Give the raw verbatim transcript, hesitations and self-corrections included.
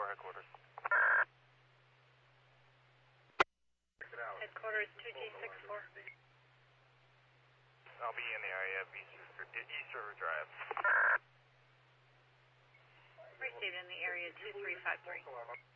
headquarters. Headquarters two G six four. I'll be in the area of East River, East River Drive. Received in the area two three five three.